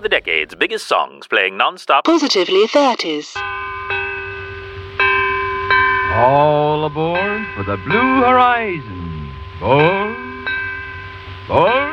the decade's biggest songs playing non-stop. Positively 30s. All aboard for the Blue Horizon. Board.